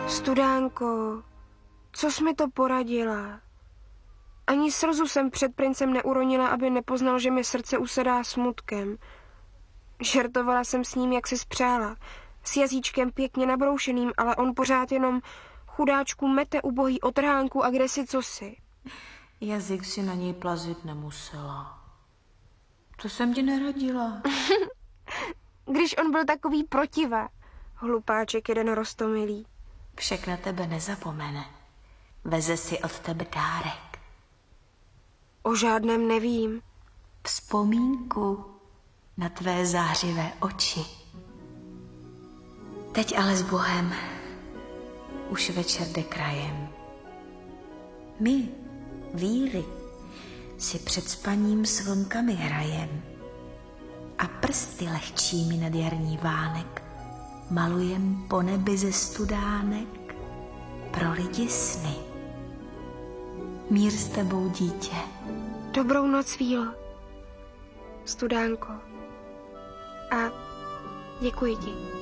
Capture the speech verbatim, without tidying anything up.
Studánko, co jsi mi to poradila? Ani slzu jsem před princem neuronila, aby nepoznal, že mi srdce usedá smutkem. Žertovala jsem s ním, jak si spřála. S jazyčkem pěkně nabroušeným, ale on pořád jenom chudáčku mete ubohý otrhánku a kde si cosi. Jazyk si na něj plazit nemusela. To jsem ti neradila. Když on byl takový protiva, hlupáček jeden roztomilý. Však na tebe nezapomene. Veze si od tebe dárek. O žádném nevím. Vzpomínku na tvé zářivé oči. Teď ale s Bohem. Už večer jde krajem. My, víly, si před spaním s vlnkami hrajem a prsty lehčími nad jarní vánek malujem po nebi ze studánek pro lidi sny. Mír s tebou, dítě. Dobrou noc, Vílo. Studánko. A děkuji ti.